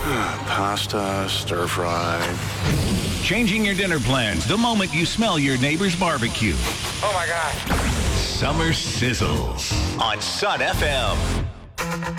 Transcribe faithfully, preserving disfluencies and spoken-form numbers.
Pasta, stir fry. Changing your dinner plans the moment you smell your neighbor's barbecue. Oh, my gosh. Summer Sizzles on Sun F M.